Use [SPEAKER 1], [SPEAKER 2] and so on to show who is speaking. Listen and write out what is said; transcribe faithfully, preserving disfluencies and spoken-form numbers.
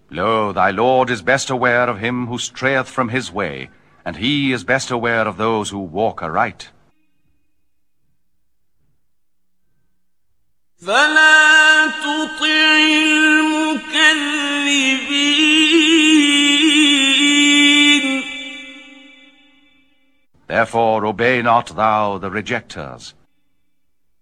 [SPEAKER 1] Lo, thy Lord is best aware of him who strayeth from his way, and he is best aware of those who walk aright.
[SPEAKER 2] فلا تطع المكذبين.
[SPEAKER 1] Therefore obey not thou the rejectors,